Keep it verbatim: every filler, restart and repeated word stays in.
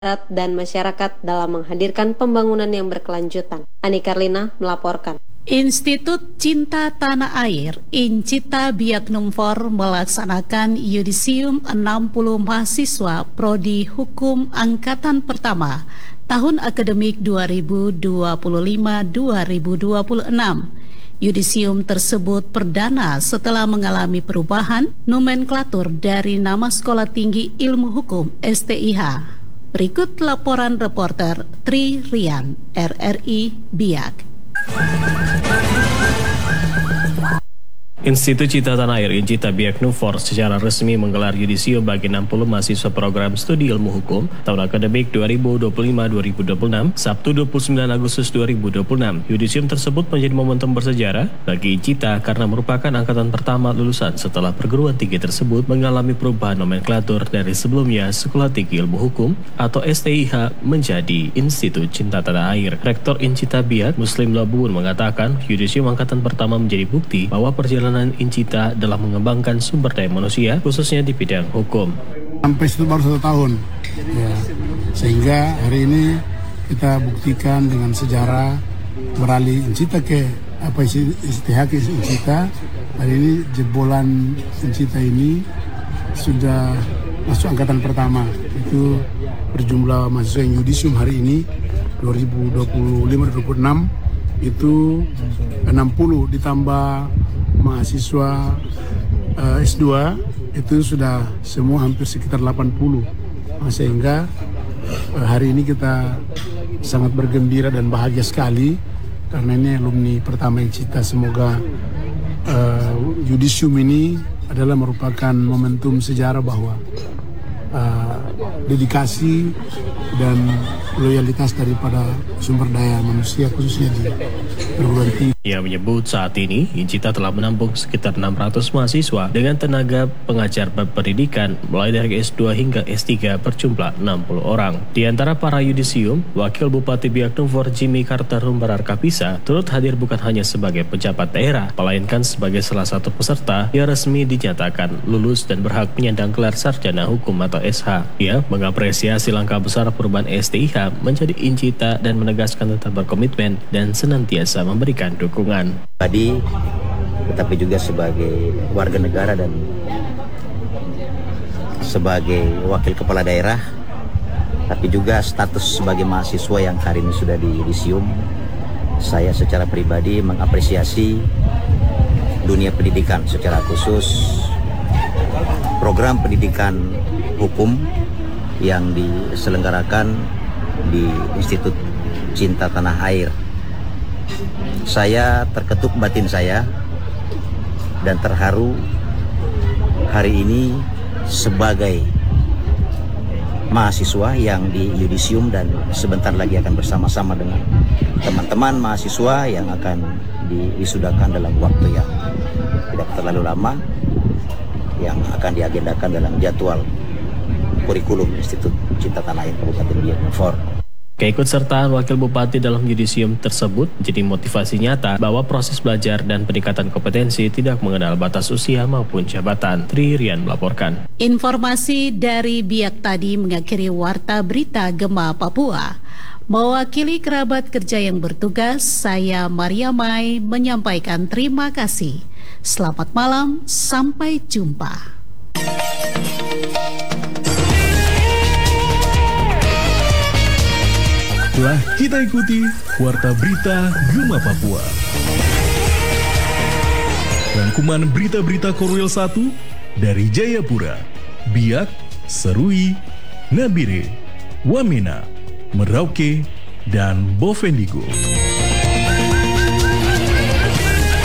dan masyarakat dalam menghadirkan pembangunan yang berkelanjutan. Ani Karlina melaporkan. Institut Cinta Tanah Air Incita Biak Numfor melaksanakan yudisium enam puluh mahasiswa Prodi Hukum Angkatan Pertama tahun akademik dua ribu dua puluh lima dua ribu dua puluh enam. Yudisium tersebut perdana setelah mengalami perubahan nomenklatur dari nama Sekolah Tinggi Ilmu Hukum S T I H. Berikut laporan reporter Tri Rian, R R I Biak. Institut Cinta Tanah Air Incita Biak Numfor secara resmi menggelar yudisium bagi enam puluh mahasiswa program studi ilmu hukum tahun akademik dua ribu dua puluh lima dua ribu dua puluh enam, Sabtu dua puluh sembilan Agustus dua ribu dua puluh enam. Yudisium tersebut menjadi momentum bersejarah bagi Incita karena merupakan angkatan pertama lulusan setelah perguruan tinggi tersebut mengalami perubahan nomenklatur dari sebelumnya Sekolah Tinggi Ilmu Hukum atau S T I H menjadi Institut Cinta Tanah Air. Rektor Incita Biak, Muslim Labun, mengatakan yudisium angkatan pertama menjadi bukti bahwa perjalanan Incita dalam mengembangkan sumber daya manusia khususnya di bidang hukum. Sampai itu baru satu tahun, ya. Sehingga hari ini kita buktikan dengan sejarah beralih Incita ke apa S T H ke Incita. Hari ini jebolan Incita ini sudah masuk angkatan pertama. Itu berjumlah mahasiswa yang yudisium hari ini dua ribu dua puluh lima dua ribu dua puluh enam itu enam puluh ditambah mahasiswa uh, S dua itu sudah semua hampir sekitar delapan puluh. Sehingga uh, hari ini kita sangat bergembira dan bahagia sekali karena ini alumni pertama Incita. Semoga uh, yudisium ini adalah merupakan momentum sejarah bahwa uh, dedikasi dan loyalitas daripada sumber daya manusia khususnya di perguruan tinggi. Ia menyebut saat ini Incita telah menampung sekitar enam ratus mahasiswa dengan tenaga pengajar pendidikan mulai dari S dua hingga S tiga berjumlah enam puluh orang. Di antara para yudisium, Wakil Bupati Biak Numfor Jimmy Carter Rumbarar Kapisa turut hadir bukan hanya sebagai pejabat daerah, melainkan sebagai salah satu peserta yang resmi dinyatakan lulus dan berhak menyandang gelar sarjana hukum atau S H. Ia mengapresiasi langkah besar perubahan S T I H menjadi Incita dan menegaskan tetap berkomitmen dan senantiasa memberikan dukungan. Tadi, tetapi juga sebagai warga negara dan sebagai wakil kepala daerah, tapi juga status sebagai mahasiswa yang hari ini sudah di yudisium. Saya secara pribadi mengapresiasi dunia pendidikan secara khusus program pendidikan hukum yang diselenggarakan di Institut Cinta Tanah Air. Saya terketuk batin saya dan terharu hari ini sebagai mahasiswa yang di yudisium dan sebentar lagi akan bersama-sama dengan teman-teman mahasiswa yang akan diwisudakan dalam waktu yang tidak terlalu lama, yang akan diagendakan dalam jadwal kurikulum Institut Cinta Tanah Air Kabupaten Biak Numfor. Keikutsertaan Wakil Bupati dalam yudisium tersebut menjadi motivasi nyata bahwa proses belajar dan peningkatan kompetensi tidak mengenal batas usia maupun jabatan. Tri Rian melaporkan. Informasi dari Biak tadi mengakhiri Warta Berita Gema Papua. Mewakili kerabat kerja yang bertugas, saya Maria Mai menyampaikan terima kasih. Selamat malam, sampai jumpa. Telah kita ikuti Warta Berita Gema Papua. Rangkuman berita-berita Korwil satu dari Jayapura, Biak, Serui, Nabire, Wamena, Merauke, dan Bovendigul.